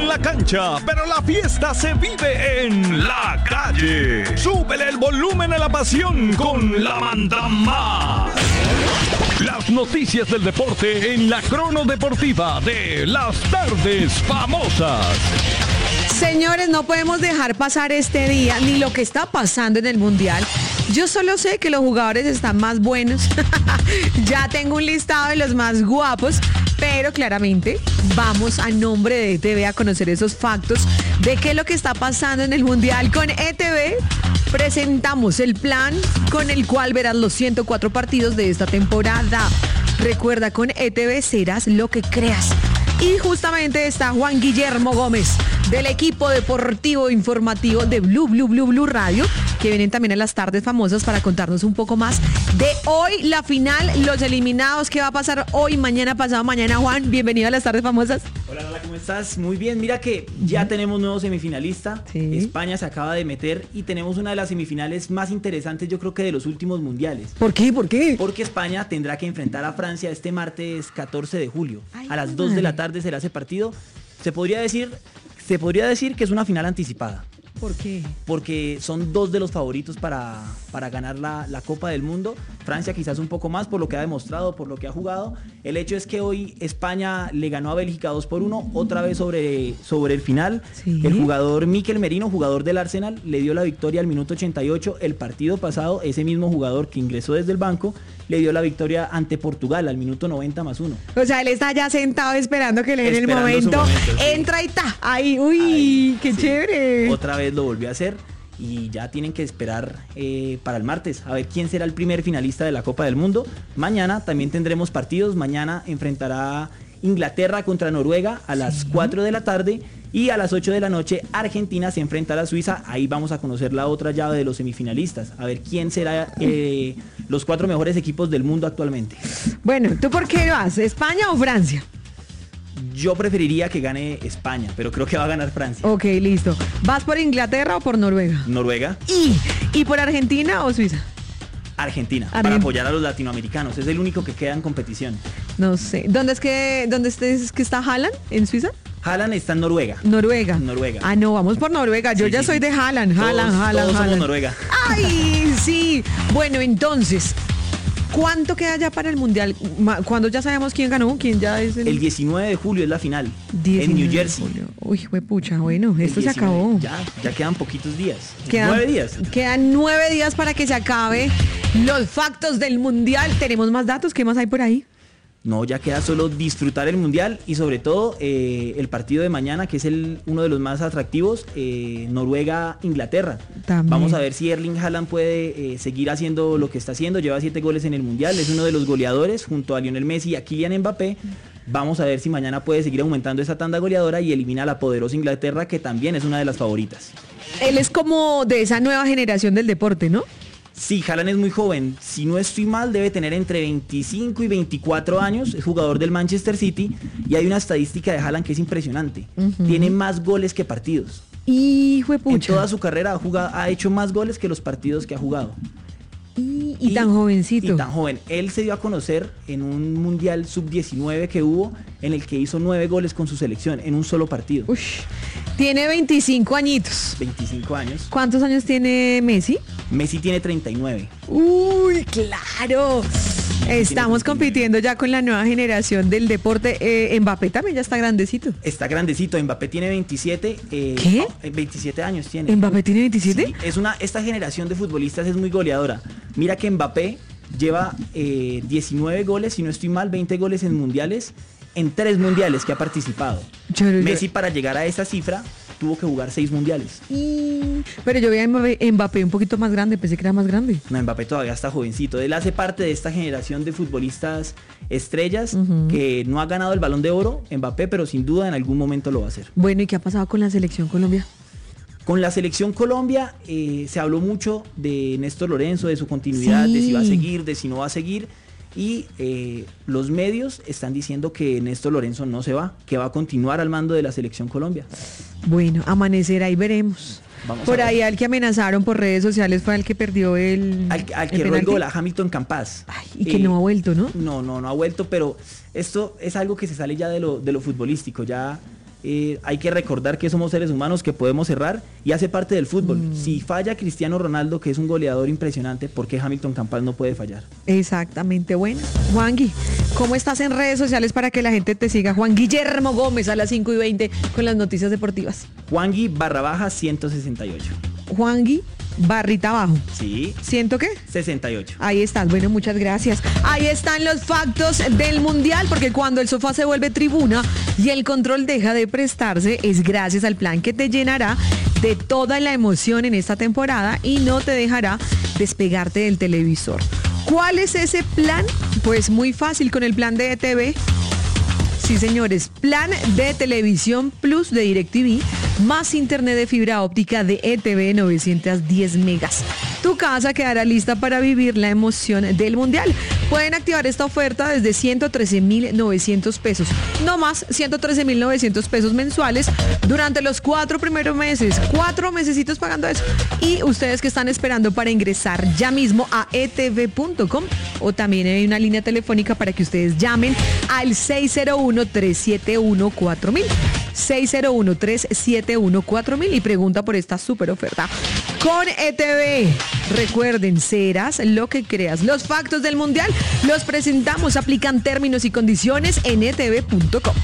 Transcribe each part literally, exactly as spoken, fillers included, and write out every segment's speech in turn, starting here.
la cancha, pero la fiesta se vive en la calle. Súbele el volumen a la pasión con la Manda Más. Las noticias del deporte en la crono deportiva de Las Tardes Famosas. Señores, no podemos dejar pasar este día ni lo que está pasando en el Mundial. Yo solo sé que los jugadores están más buenos. Ya tengo un listado de los más guapos, pero claramente vamos a nombre de E T V a conocer esos factos de qué es lo que está pasando en el Mundial. Con E T V presentamos el plan con el cual verás los ciento cuatro partidos de esta temporada. Recuerda, con E T V serás lo que creas. Y justamente está Juan Guillermo Gómez, del equipo deportivo informativo de Blue, Blue, Blue, Blue Radio, que vienen también a Las Tardes Famosas para contarnos un poco más de hoy, la final, los eliminados, qué va a pasar hoy, mañana, pasado mañana. Juan, bienvenido a Las Tardes Famosas. Hola, Lala, ¿cómo estás? Muy bien, mira que ya tenemos nuevo semifinalista. Sí. España se acaba de meter y tenemos una de las semifinales más interesantes, yo creo que de los últimos mundiales. ¿Por qué? ¿Por qué? Porque España tendrá que enfrentar a Francia este martes catorce de julio. Ay, a las dos de la tarde será ese partido. Se podría decir, se podría decir que es una final anticipada. ¿Por qué? Porque son dos de los favoritos para, para ganar la, la Copa del Mundo. Francia quizás un poco más por lo que ha demostrado, por lo que ha jugado. El hecho es que hoy España le ganó a Bélgica dos por uno, otra vez sobre, sobre el final. ¿Sí? El jugador Mikel Merino, jugador del Arsenal, le dio la victoria al minuto ochenta y ocho. El partido pasado, ese mismo jugador que ingresó desde el banco, le dio la victoria ante Portugal al minuto noventa más uno. O sea, él está ya sentado esperando que le den el momento. momento sí. Entra y ta, ahí, uy, ahí, qué sí. Chévere. Otra vez lo volvió a hacer y ya tienen que esperar eh, para el martes a ver quién será el primer finalista de la Copa del Mundo. Mañana también tendremos partidos. Mañana enfrentará Inglaterra contra Noruega a las sí. cuatro de la tarde. Y a las ocho de la noche Argentina se enfrentará a Suiza. Ahí vamos a conocer la otra llave de los semifinalistas. A ver quién será eh, los cuatro mejores equipos del mundo actualmente. Bueno, ¿tú por qué vas? ¿España o Francia? Yo preferiría que gane España, pero creo que va a ganar Francia. Ok, listo. ¿Vas por Inglaterra o por Noruega? Noruega. ¿Y, ¿y por Argentina o Suiza? Argentina, Argentina, para apoyar a los latinoamericanos. Es el único que queda en competición. No sé. ¿Dónde es que, dónde es que está Haaland? ¿En Suiza? Haaland está en Noruega. Noruega. Noruega. Ah, no, vamos por Noruega. Yo sí, ya sí, soy sí. de Haaland. Haaland, todos, Haaland, todos Haaland. somos Noruega. Ay, sí. Bueno, entonces, ¿cuánto queda ya para el Mundial? ¿Cuándo ya sabemos quién ganó? ¿Quién ya es el...? El diecinueve de julio es la final. En New Jersey. Uy, pucha, bueno, esto se acabó. Ya, ya quedan poquitos días. Quedan, nueve días. Quedan nueve días para que se acabe los factos del Mundial. ¿Tenemos más datos? ¿Qué más hay por ahí? No, ya queda solo disfrutar el Mundial y sobre todo eh, el partido de mañana, que es el, uno de los más atractivos, eh, Noruega-Inglaterra. También. Vamos a ver si Erling Haaland puede eh, seguir haciendo lo que está haciendo. Lleva siete goles en el Mundial, es uno de los goleadores junto a Lionel Messi y a Kylian Mbappé. Vamos a ver si mañana puede seguir aumentando esa tanda goleadora y elimina a la poderosa Inglaterra, que también es una de las favoritas. Él es como de esa nueva generación del deporte, ¿no? Sí, Haaland es muy joven. Si no estoy mal, debe tener entre veinticinco y veinticuatro años. Es jugador del Manchester City y hay una estadística de Haaland que es impresionante. Uh-huh. Tiene más goles que partidos. Hijo de pucha. En toda su carrera ha, jugado, ha hecho más goles que los partidos que ha jugado. Y, y, y tan jovencito. Y tan joven. Él se dio a conocer en un Mundial sub diecinueve que hubo, en el que hizo nueve goles con su selección en un solo partido. Ush. Tiene veinticinco añitos. veinticinco años. ¿Cuántos años tiene Messi? Messi tiene treinta y nueve. Uy, claro. Estamos compitiendo ya con la nueva generación del deporte. Eh, Mbappé también ya está grandecito. Está grandecito. Mbappé tiene veintisiete. Eh, ¿Qué? No, veintisiete años tiene. ¿Mbappé tiene veintisiete? Sí, es una, esta generación de futbolistas es muy goleadora. Mira que Mbappé lleva eh, diecinueve goles, si no estoy mal, veinte goles en mundiales, en tres mundiales que ha participado. Yo, yo, Messi, para llegar a esa cifra, tuvo que jugar seis mundiales. Y... Pero yo veía a Mbappé, Mbappé un poquito más grande, pensé que era más grande. No, Mbappé todavía está jovencito. Él hace parte de esta generación de futbolistas estrellas uh-huh. que no ha ganado el Balón de Oro, Mbappé, pero sin duda en algún momento lo va a hacer. Bueno, ¿y qué ha pasado con la selección Colombia? Con la selección Colombia eh, se habló mucho de Néstor Lorenzo, de su continuidad, sí. de si va a seguir, de si no va a seguir. Y eh, los medios están diciendo que Néstor Lorenzo no se va, que va a continuar al mando de la selección Colombia. Bueno, amanecer ahí veremos. Vamos por ahí al que amenazaron por redes sociales fue al que perdió el Al, al que erró el gol, a Hamilton Campas. Ay, y que eh, no ha vuelto, ¿no? No, no, no ha vuelto, pero esto es algo que se sale ya de lo, de lo futbolístico. Ya Eh, hay que recordar que somos seres humanos, que podemos errar y hace parte del fútbol. Mm. Si falla Cristiano Ronaldo, que es un goleador impresionante, ¿por qué Hamilton Campal no puede fallar? Exactamente. Bueno, Juangui, ¿cómo estás en redes sociales para que la gente te siga? Juan Guillermo Gómez a las cinco y veinte con las noticias deportivas. Juangui barra baja ciento sesenta y ocho. Juangui barrita abajo. Sí. ¿Siento qué? sesenta y ocho. Ahí estás. Bueno, muchas gracias. Ahí están los factos del Mundial, porque cuando el sofá se vuelve tribuna y el control deja de prestarse, es gracias al plan que te llenará de toda la emoción en esta temporada y no te dejará despegarte del televisor. ¿Cuál es ese plan? Pues muy fácil, con el plan de E T V. Sí, señores, plan de televisión plus de DirecTV más internet de fibra óptica de E T V novecientos diez megas. Tu casa quedará lista para vivir la emoción del Mundial. Pueden activar esta oferta desde ciento trece mil novecientos pesos. No más, ciento trece mil novecientos pesos mensuales durante los cuatro primeros meses. Cuatro mesecitos pagando eso. Y ustedes que están esperando para ingresar ya mismo a e t v punto com, o también hay una línea telefónica para que ustedes llamen al seis cero uno, tres siete uno, cuatro mil. seis cero uno, tres siete uno, cuatro mil y pregunta por esta super oferta. Con E T V, recuerden, serás lo que creas. Los factos del Mundial los presentamos, aplican términos y condiciones en e t v punto com.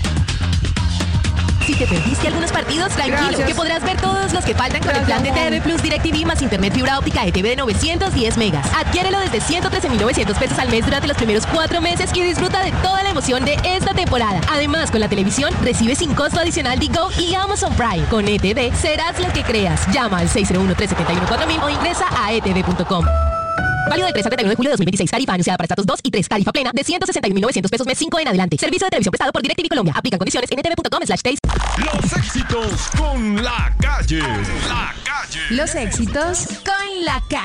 Si te perdiste algunos partidos, tranquilo, Gracias. que podrás ver todos los que faltan con Gracias, el plan de T V Plus DirecTV más internet fibra óptica E T V de novecientos diez megas. Adquiérelo desde ciento trece mil novecientos pesos al mes durante los primeros cuatro meses y disfruta de toda la emoción de esta temporada. Además, con la televisión, recibe sin costo adicional Digo y Amazon Prime. Con E T V, serás lo que creas. Llama al seis cero uno, tres siete uno, cuatro mil o ingresa a e t v punto com. Válido del tres al treinta y uno de julio de dos mil veintiséis. Tarifa anunciada para estratos dos y tres. Tarifa plena de ciento sesenta y un mil novecientos pesos mes cinco en adelante. Servicio de televisión prestado por DirecTV Colombia. Aplican condiciones en e t v punto com slash taste. Los éxitos con la calle. La calle. Los éxitos con la cara.